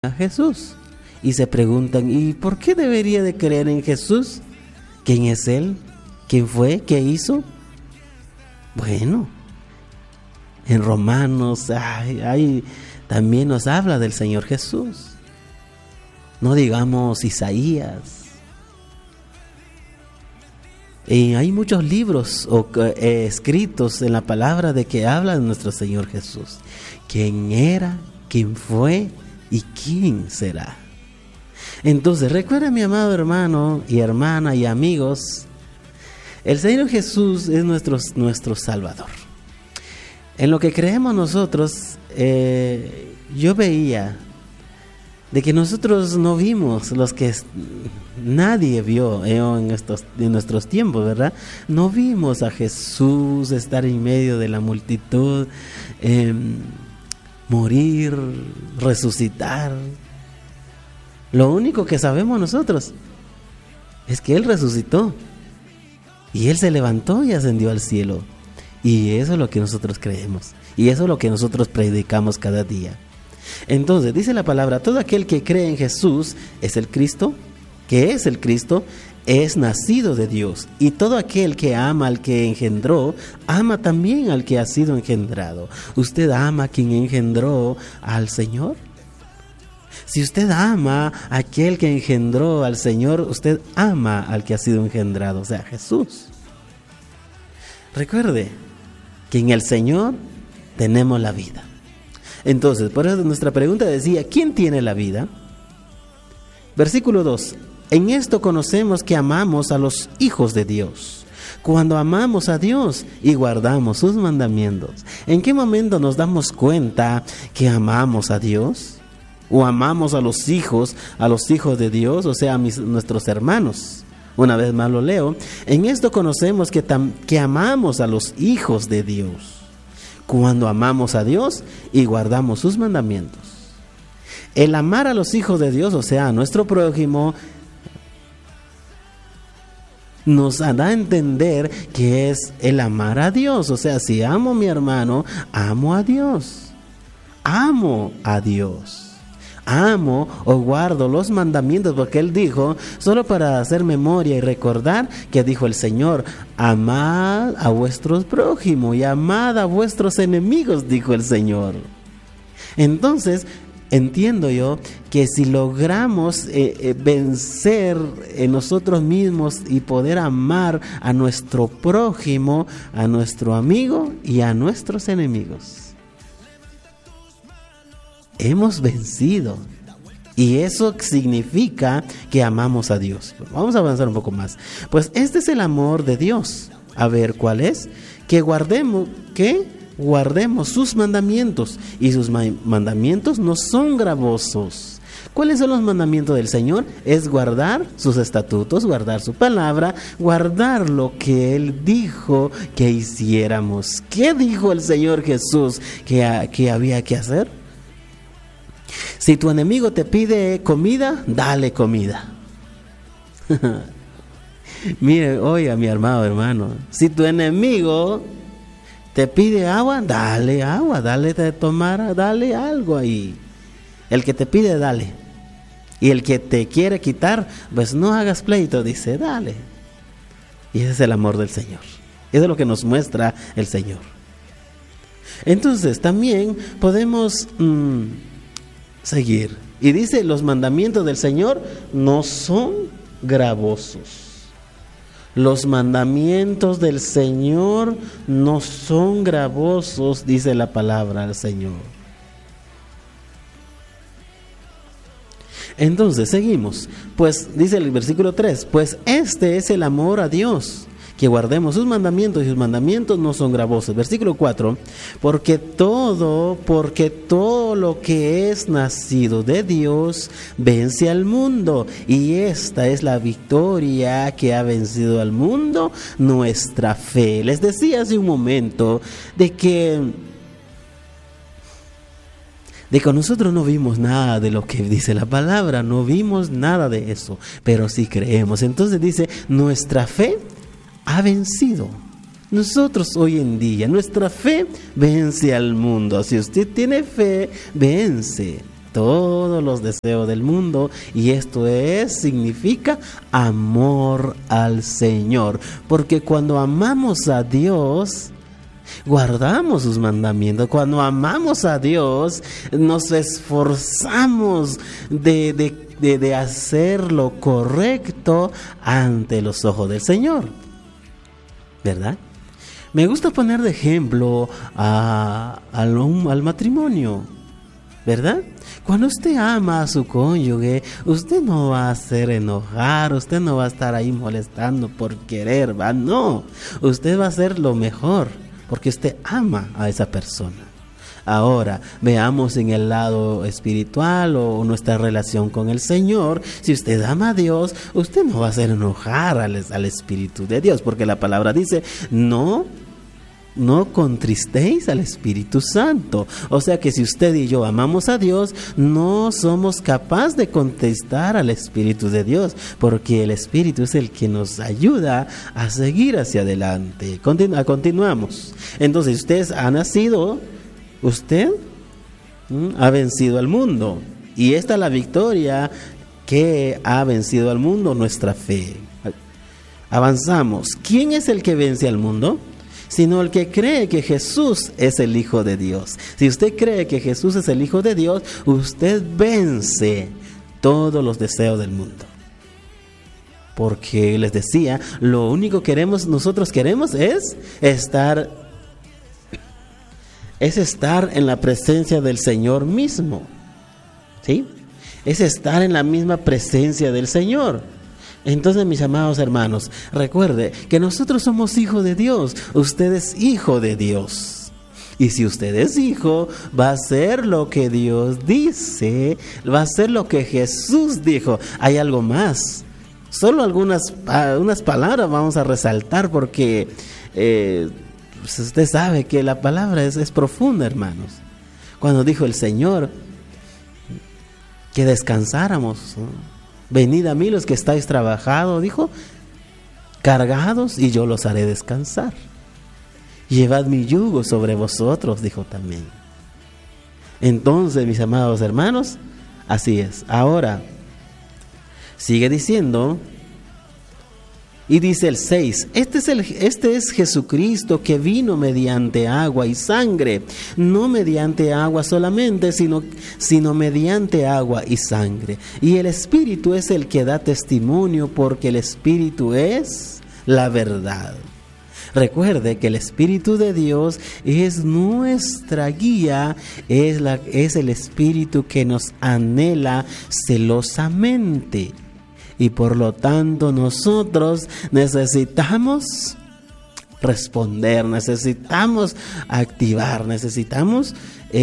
a Jesús y se preguntan, ¿y por qué debería de creer en Jesús? ¿Quién es Él? ¿Quién fue? ¿Qué hizo? Bueno, en Romanos también nos habla del Señor Jesús. No digamos Isaías. Y hay muchos libros escritos en la palabra de que habla de nuestro Señor Jesús. ¿Quién era? ¿Quién fue? ¿Y quién será? Entonces, recuerda, mi amado hermano y hermana y amigos, el Señor Jesús es nuestro Salvador. En lo que creemos nosotros, yo veía de que nosotros no vimos los que nadie vio en nuestros tiempos, ¿verdad? No vimos a Jesús estar en medio de la multitud, morir, resucitar. Lo único que sabemos nosotros es que Él resucitó y Él se levantó y ascendió al cielo. Y eso es lo que nosotros creemos y eso es lo que nosotros predicamos cada día. Entonces dice la palabra: todo aquel que cree en Jesús es el Cristo, que es el Cristo, es nacido de Dios. Y todo aquel que ama al que engendró, ama también al que ha sido engendrado. ¿Usted ama a quien engendró al Señor? Si usted ama a aquel que engendró al Señor, usted ama al que ha sido engendrado, o sea, Jesús. Recuerde que en el Señor tenemos la vida. Entonces, por eso nuestra pregunta decía: ¿quién tiene la vida? Versículo 2. En esto conocemos que amamos a los hijos de Dios, cuando amamos a Dios y guardamos sus mandamientos. ¿En qué momento nos damos cuenta que amamos a Dios? ¿O amamos a los hijos de Dios? O sea, nuestros hermanos. Una vez más lo leo. En esto conocemos que amamos a los hijos de Dios, cuando amamos a Dios y guardamos sus mandamientos. El amar a los hijos de Dios, o sea, a nuestro prójimo, nos da a entender que es el amar a Dios. O sea, si amo a mi hermano, amo a Dios. Amo a Dios. Amo o guardo los mandamientos, porque Él dijo, solo para hacer memoria y recordar que dijo el Señor: amad a vuestros prójimos y amad a vuestros enemigos, dijo el Señor. Entonces, entiendo yo que si logramos vencer en nosotros mismos y poder amar a nuestro prójimo, a nuestro amigo y a nuestros enemigos, hemos vencido. Y eso significa que amamos a Dios. Vamos a avanzar un poco más. Pues este es el amor de Dios. A ver, ¿cuál es? Que guardemos sus mandamientos. Y sus mandamientos no son gravosos. ¿Cuáles son los mandamientos del Señor? Es guardar sus estatutos, guardar su palabra, guardar lo que Él dijo que hiciéramos. ¿Qué dijo el Señor Jesús que había que hacer? Si tu enemigo te pide comida, dale comida. Mire, oiga, mi amado hermano, si tu enemigo te pide agua, dale agua, dale de tomar, dale algo ahí. El que te pide, dale. Y el que te quiere quitar, pues no hagas pleito, dice, dale. Y ese es el amor del Señor. Eso es lo que nos muestra el Señor. Entonces, también podemos seguir. Y dice, los mandamientos del Señor no son gravosos. Los mandamientos del Señor no son gravosos, dice la palabra del Señor. Entonces, seguimos. Pues dice el versículo 3, pues este es el amor a Dios, que guardemos sus mandamientos, y sus mandamientos no son gravosos. Versículo 4, porque todo lo que es nacido de Dios vence al mundo, y esta es la victoria que ha vencido al mundo, nuestra fe. Les decía hace un momento de que nosotros no vimos nada de lo que dice la palabra, no vimos nada de eso, pero sí creemos. Entonces dice, nuestra fe ha vencido. Nosotros hoy en día, nuestra fe vence al mundo. Si usted tiene fe, vence. todos los deseos del mundo, y esto significa amor al Señor, porque cuando amamos a Dios, guardamos sus mandamientos. Cuando amamos a Dios, nos esforzamos de hacer lo correcto ante los ojos del Señor, ¿verdad? Me gusta poner de ejemplo al matrimonio, ¿verdad? Cuando usted ama a su cónyuge, usted no va a hacer enojar, usted no va a estar ahí molestando por querer, ¿va? No, usted va a hacer lo mejor, porque usted ama a esa persona. Ahora, veamos en el lado espiritual o nuestra relación con el Señor. Si usted ama a Dios, usted no va a hacer enojar al Espíritu de Dios, porque la palabra dice, no contristéis al Espíritu Santo. O sea que si usted y yo amamos a Dios, no somos capaces de contristar al Espíritu de Dios, porque el Espíritu es el que nos ayuda a seguir hacia adelante. Continuamos. Entonces, usted ha nacido, usted ha vencido al mundo, y esta es la victoria que ha vencido al mundo, nuestra fe. Avanzamos. ¿Quién es el que vence al mundo? Sino el que cree que Jesús es el Hijo de Dios. Si usted cree que Jesús es el Hijo de Dios, usted vence todos los deseos del mundo. Porque les decía, lo único que nosotros queremos es estar en la presencia del Señor mismo. ¿Sí? Es estar en la misma presencia del Señor. Entonces, mis amados hermanos, recuerde que nosotros somos hijos de Dios. Usted es hijo de Dios. Y si usted es hijo, va a hacer lo que Dios dice, va a hacer lo que Jesús dijo. Hay algo más. Solo unas palabras vamos a resaltar, porque usted sabe que la palabra es profunda, hermanos. Cuando dijo el Señor que descansáramos, ¿no? Venid a mí los que estáis trabajados, dijo, cargados, y yo los haré descansar. Llevad mi yugo sobre vosotros, dijo también. Entonces, mis amados hermanos, así es. Ahora, sigue diciendo, y dice el 6, este es Jesucristo, que vino mediante agua y sangre, no mediante agua solamente, sino mediante agua y sangre. Y el Espíritu es el que da testimonio, porque el Espíritu es la verdad. Recuerde que el Espíritu de Dios es nuestra guía, es el Espíritu que nos anhela celosamente. Y por lo tanto nosotros necesitamos responder, necesitamos activar, necesitamos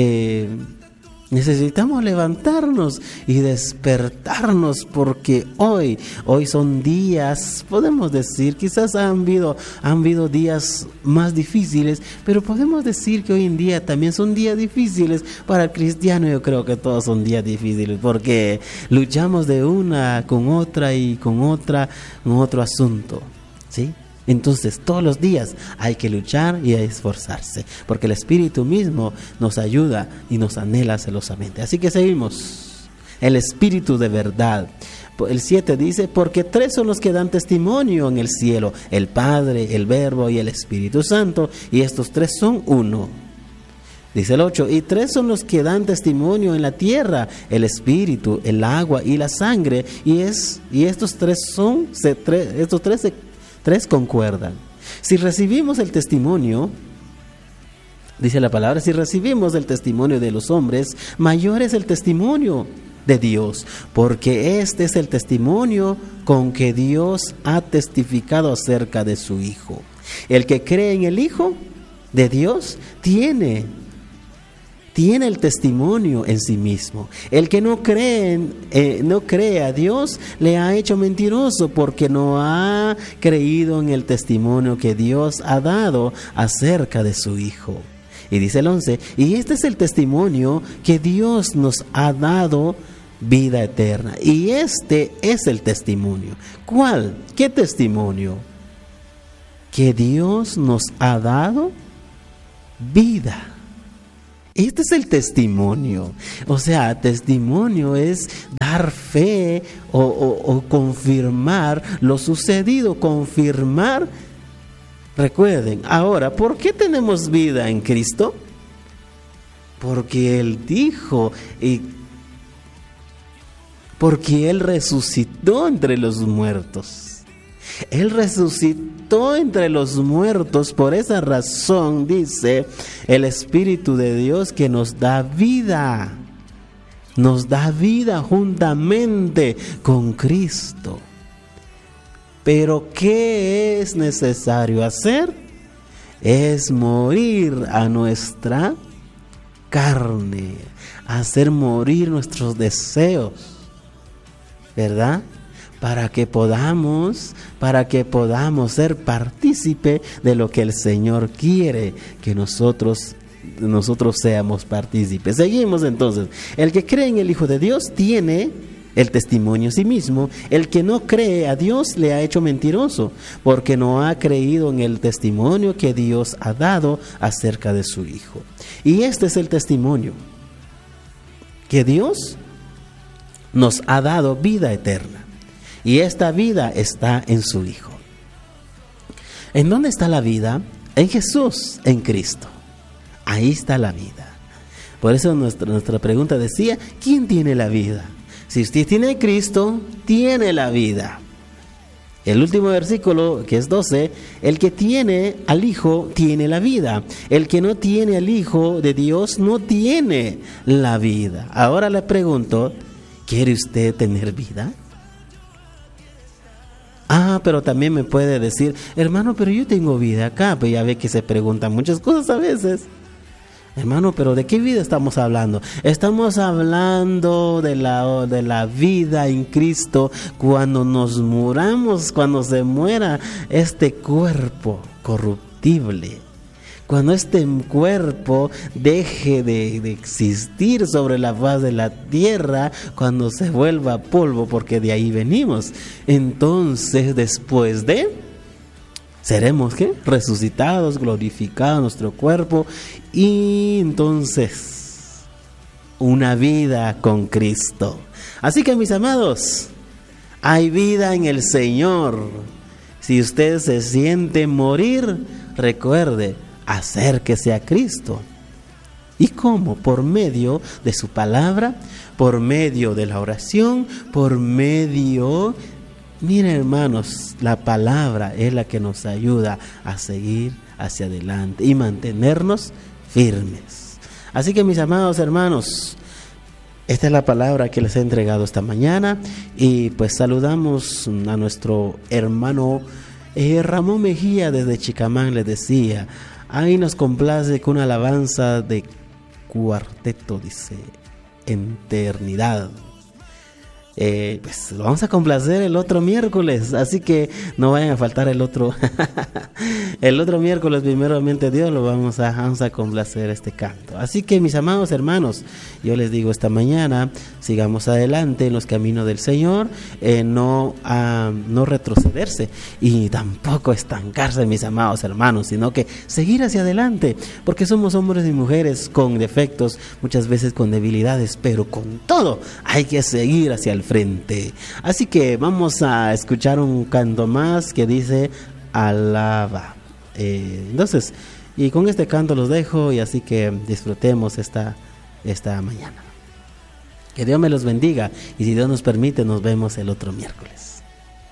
levantarnos y despertarnos, porque hoy son días, podemos decir, quizás han habido días más difíciles, pero podemos decir que hoy en día también son días difíciles para el cristiano. Yo creo que todos son días difíciles, porque luchamos de una con otra y con otro asunto, ¿sí? Entonces, todos los días hay que luchar y esforzarse, porque el Espíritu mismo nos ayuda y nos anhela celosamente. Así que seguimos. El Espíritu de verdad. El 7 dice, porque 3 son los que dan testimonio en el cielo, el Padre, el Verbo y el Espíritu Santo, y estos 3 son uno. Dice el 8, y 3 son los que dan testimonio en la tierra, el Espíritu, el agua y la sangre, y estos 3 concuerdan. Si recibimos el testimonio, dice la palabra, si recibimos el testimonio de los hombres, mayor es el testimonio de Dios, porque este es el testimonio con que Dios ha testificado acerca de su Hijo. El que cree en el Hijo de Dios tiene el testimonio en sí mismo. El que no cree a Dios le ha hecho mentiroso, porque no ha creído en el testimonio que Dios ha dado acerca de su Hijo. Y dice el 11, y este es el testimonio, que Dios nos ha dado vida eterna. Y este es el testimonio. ¿Cuál? ¿Qué testimonio? Que Dios nos ha dado vida Este es el testimonio. O sea, testimonio es dar fe o confirmar lo sucedido, confirmar. Recuerden, ahora, ¿por qué tenemos vida en Cristo? Porque Él dijo, porque Él resucitó entre los muertos. Él resucitó entre los muertos. Por esa razón dice el Espíritu de Dios que nos da vida. Nos da vida juntamente con Cristo. Pero ¿qué es necesario hacer? Es morir a nuestra carne, hacer morir nuestros deseos, ¿verdad? Para que podamos ser partícipe de lo que el Señor quiere que nosotros seamos partícipes. Seguimos entonces. El que cree en el Hijo de Dios tiene el testimonio en sí mismo. El que no cree a Dios le ha hecho mentiroso, porque no ha creído en el testimonio que Dios ha dado acerca de su Hijo. Y este es el testimonio, que Dios nos ha dado vida eterna. Y esta vida está en su Hijo. ¿En dónde está la vida? En Jesús, en Cristo. Ahí está la vida. Por eso nuestra pregunta decía, ¿quién tiene la vida? Si usted tiene a Cristo, tiene la vida. El último versículo, que es 12, el que tiene al Hijo, tiene la vida. El que no tiene al Hijo de Dios, no tiene la vida. Ahora le pregunto, ¿quiere usted tener vida? Pero también me puede decir, hermano, pero yo tengo vida acá. Pues ya ve que se preguntan muchas cosas a veces. Hermano, pero ¿de qué vida estamos hablando? Estamos hablando de la vida en Cristo cuando nos muramos, cuando se muera este cuerpo corruptible. Cuando este cuerpo deje de existir sobre la faz de la tierra, cuando se vuelva polvo, porque de ahí venimos. Entonces, después seremos ¿qué? Resucitados, glorificados nuestro cuerpo, y entonces una vida con Cristo. Así que, mis amados, hay vida en el Señor. Si usted se siente morir, recuerde, acérquese a Cristo. ¿Y cómo? Por medio de su palabra, por medio de la oración, por medio... Miren, hermanos, la palabra es la que nos ayuda a seguir hacia adelante y mantenernos firmes. Así que, mis amados hermanos, esta es la palabra que les he entregado esta mañana, y pues saludamos a nuestro hermano Ramón Mejía desde Chicamán. Les decía, ahí nos complace con una alabanza de cuarteto, dice, Eternidad. Pues lo vamos a complacer el otro miércoles, así que no vayan a faltar el otro miércoles, primeramente Dios, lo vamos a complacer este canto. Así que, mis amados hermanos, yo les digo esta mañana, sigamos adelante en los caminos del Señor, no retrocederse y tampoco estancarse, mis amados hermanos, sino que seguir hacia adelante, porque somos hombres y mujeres con defectos, muchas veces con debilidades, pero con todo hay que seguir hacia el frente. Así que vamos a escuchar un canto más que dice alaba. Entonces, y con este canto los dejo, y así que disfrutemos esta mañana. Que Dios me los bendiga, y si Dios nos permite, nos vemos el otro miércoles.